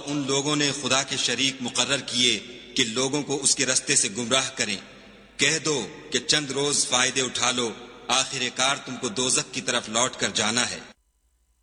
उन लोगों ने खुदा के शरीक मुकर्रर किए कि लोगों को उसके रस्ते से गुमराह करें। कह दो कि चंद रोज फायदे उठा लो, आखिरकार तुमको दोजख की तरफ लौट कर जाना है।